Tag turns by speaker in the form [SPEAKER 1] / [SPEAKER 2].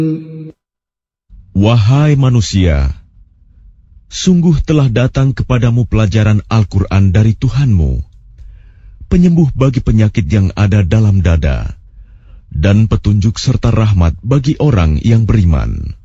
[SPEAKER 1] Wahai manusia, sungguh telah datang kepadamu pelajaran Al-Quran dari Tuhanmu, penyembuh bagi penyakit yang ada dalam dada, dan petunjuk serta rahmat bagi orang yang beriman.